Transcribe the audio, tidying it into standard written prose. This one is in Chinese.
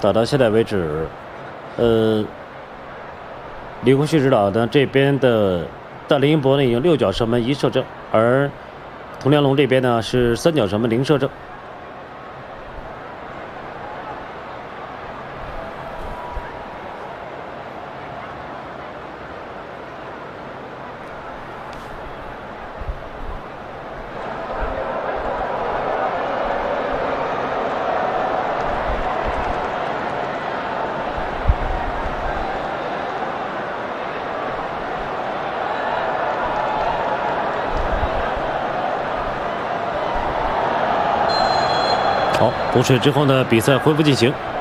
打到现在为止，李功旭指导呢这边的大林英博呢已经6脚射门1射正，而佟良龙这边呢是3脚射门0射正。好，补水之后呢，比赛恢复进行。